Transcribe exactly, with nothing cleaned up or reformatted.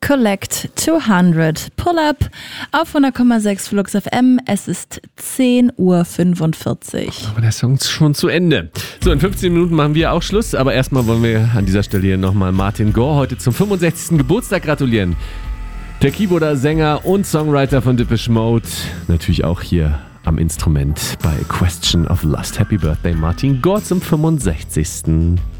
Collect zweihundert. Pull Up auf hundert Komma sechs Flux F M. Es ist zehn Uhr fünfundvierzig. Aber der Song ist schon zu Ende. So, in fünfzehn Minuten machen wir auch Schluss. Aber erstmal wollen wir an dieser Stelle hier nochmal Martin Gore heute zum fünfundsechzigsten Geburtstag gratulieren. Der Keyboarder, Sänger und Songwriter von Depeche Mode. Natürlich auch hier am Instrument bei Question of Lust. Happy Birthday, Martin Gore, zum fünfundsechzigsten